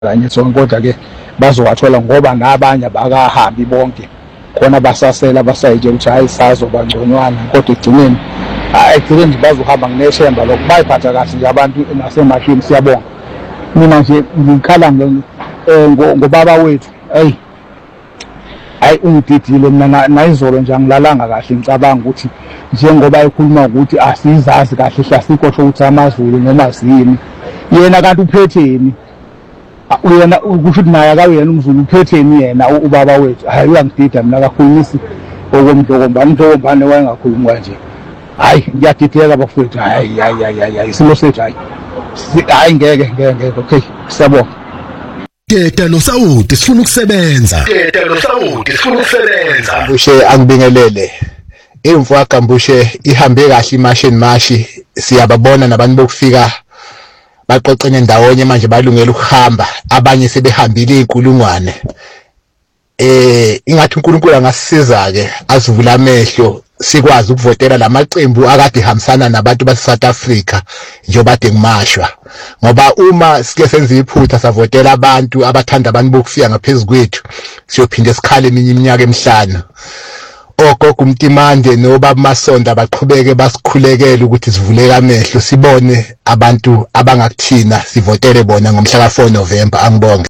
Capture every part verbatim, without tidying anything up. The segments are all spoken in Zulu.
kanye sonke kodwa ke bazowathola ngoba nabanye bakahambi bonke khona basasela abasayitshela ukuthi hayi sazoba ngconywana kodwa egcineni ekugcineni bazohamba nginethemba lokho bayiphatha kahle nje abantu nasemashini siyabonga mina nje ngikhala ngobaba wethu hey hayi ungididile mina nayizolo nje angilalanga kahle ngicabanga ukuthi njengoba ekhuluma ukuthi asizazi kahle hlasikho ukuthi amaZulu noma zini yena kanti uphetheni uyena kusho ukuthi naye akayena umZulu uphetheni yena ubaba wethu hayi uyangidida mina kakhulumisi okomhlokombani umhlokombani wayengakhulumi kanje hayi ngiyadideka bafowethu hayi hayi hayi hayi isimo sethu hayi hayi ngeke ngeke ngeke okay siyabonga Keta noSawuti sifuna ukusebenza Keta noSawuti sifuna ukusebenza Kambushe angibingelele imvu yakambushe ihambe kahle imashini mashi siyababona nabantu bokufika baqoqene ndawonye manje balungela ukuhamba abanye sebehambile inkulungwane eh ingathi uNkulunkulu angasisiza ke asivula amehlo sikwazi ukuvotela lamaqembu akade hambisana nabantu base South Africa njengoba dengimashwa ngoba uma sike senza iphutha savotela abantu abathanda abantu bokufika ngaphezulu kwethu siyophinde sikhale eminye iminyaka emihlanu ogogo umtimande nobaba Masonda baqhubeke basikhulekela ukuthi sivuleke amehlo sibone abantu abangakuthina sivotele bona ngomhla ka four November angibonge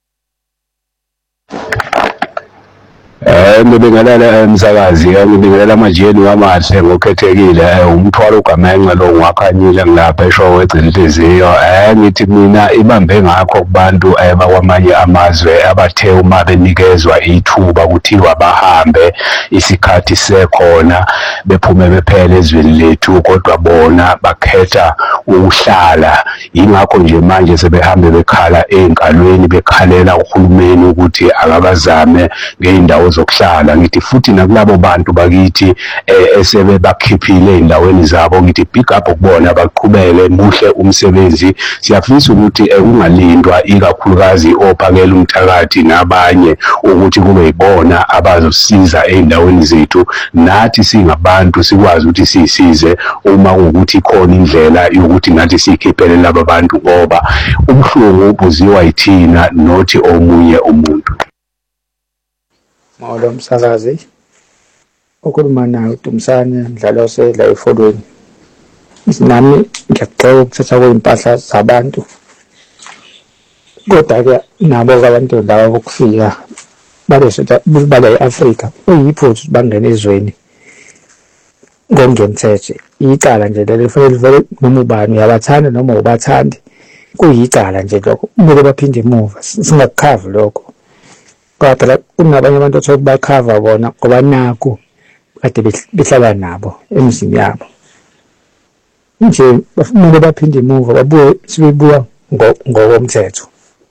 Eh ngibingelela emsakazi ngibingelela amajeni wamahle ngokhethekile umthwalo ugamenxe lo ngwakhanyile ngilapha eshowe egcinhliziyo eh ngithi mina ibambe ngakho kubantu abakwamanye amazwe abathe uma benikezwa ithuba kuthiwa bahambe isikhathi sekhona bephume bephele ezweni lethu kodwa bona bakhetha ukuhlala ingakho nje manje sebehambe bekhala enkalweni bekhalela uhulumeni ukuthi akabazame ngeindawo zokuhlala ngithi futhi nakulabo bantu bakithi esebe bakhiphile endaweni zabo ngithi pick up ukubona baqhubele muhle umsebenzi siyafisa ukuthi ungalindwa ikakhulukazi ophakela umthakathi nabanye ukuthi kube yibona abazosiza endaweni zethu nathi singabantu sikwazi ukuthi sisize uma ukuthi khona indlela yokuthi nathi sikhiphele laba bantu ngoba ubuhlungu ubuziwa yithina nothi omunye umuntu Mawolo msakazi ukhuluma nayo uDumsane mdlalo osedla efolweni nami ngiyacela ukuthatha kweimpahla zabantu kodwa ke nabo abantu laba bokufika balesitha bale eAfrika uyiphuthu bangena ezweni ngongemthethe icala nje lelo fanele vele noma ubani uyabathanda noma ubathandi kuyicala nje lokho kumele baphinde emuva singakukhavi lokho kodwa kunabanye abantu othola bakhava bona ngoba naku kade behlala nabo emzini yabo nje bafuneka baphinde emuva babuye sibebuya ngokomthetho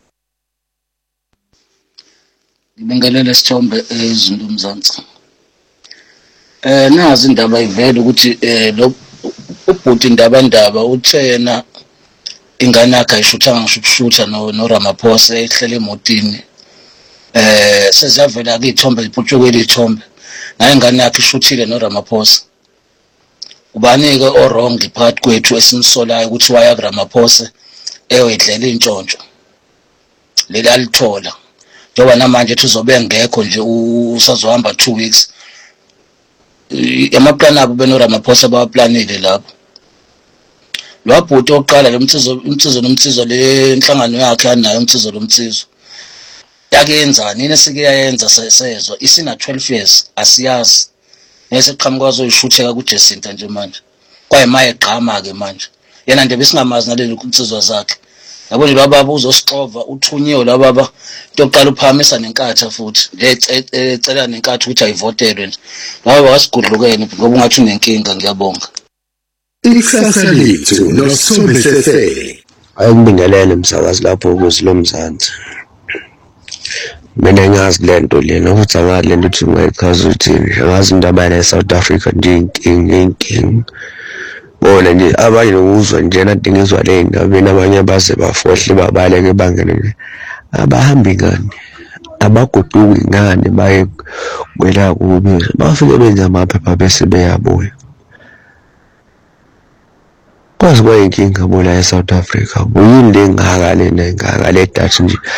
ngibingelele Sithombe eZulu Mzansi eh nazi indaba ivela ukuthi eh lo ubhuti indaba ndaba uthe yena ingane yakhe ayishuthanga ngisho ukushutha no no Ramaphosa ehlele emotini eh sezavela ke ithombe liphutshukele ithombe naye ingane yakhe ishuthile no Ramaphosa ubani ke o wrong phakathi kwethu esimsolayo ukuthi waya ku Ramaphosa eyoyidlela intshontsho leli alithola njengoba namanje tuzobe ngekho nje usazohamba two weeks amaplani abo beno Ramaphosa bawaplanile lapho lwabhuti oqala lemthizo imthizo nomthizo le inhlangano yakhe anayo umthizo lomthizo yakenzani yini esike yayenza sesezwa isina twelve years asiyazi nesiqhamuka azoyishutheka kuJacinta nje manje kwayemaye egqama ke manje yena nje besingamazi naleli kumthizwa zakhe yabo nje lababa uzosixova uthunyiwe lababa into yokuqala uphamisa nenkatha futhi ecela nenkatha ukuthi ayivotelwe nje ngoba wasigudlukene ngoba ungathi unenkinga ngiyabonga Ikusasa lethu noSithombe sese ayingibingelele msakazi lapho kuZilo Mzansi mina ngazi lento lena ukuthi angazi lento ukuthi ungayichaza uthini ngazi indaba ya South Africa nje inkingi inkingi bona nje abanye nokuzwa njena dingizwa le ndabeni abanye baze bafohle babaleke bangene nje abahambi ngani abagoduki ngani baye kwela kubi bafike benza amaphepha bese beyabuya kwazi kuba yinkinga bona e-South Africa. Buyini le ngaka lena engaka le Dutch nje